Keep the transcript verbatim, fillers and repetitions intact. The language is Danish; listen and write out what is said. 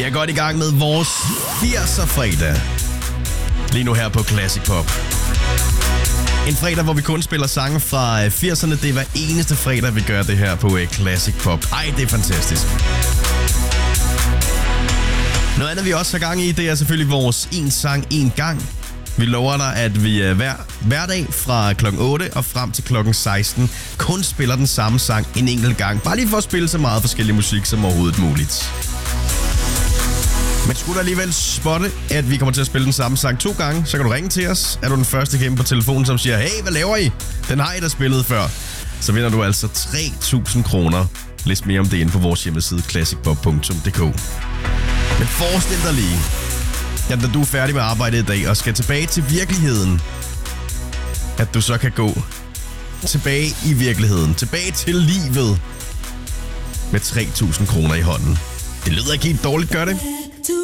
er godt i gang med vores firser-fredag. Lige nu her på Classic Pop. En fredag, hvor vi kun spiller sange fra firserne. Det er hver eneste fredag, vi gør det her på Classic Pop. Ej, det er fantastisk. Noget andet, vi også har gang i, det er selvfølgelig vores En Sang, En Gang. Vi lover dig, at vi hver, hver dag fra klokken otte og frem til klokken seksten kun spiller den samme sang en enkelt gang. Bare lige for at spille så meget forskellig musik som overhovedet muligt. Men skulle du alligevel spotte, at vi kommer til at spille den samme sang to gange, så kan du ringe til os. Er du den første igennem på telefonen, som siger, hey, hvad laver I? Den har I da spillet før. Så vinder du altså tre tusind kroner. Læs mere om det inde på vores hjemmeside classic pop punktum d k. Men forestil dig lige, at når du er færdig med arbejde i dag og skal tilbage til virkeligheden, at du så kan gå tilbage i virkeligheden, tilbage til livet med tre tusind kroner i hånden. Det lyder ikke helt dårligt, gør det?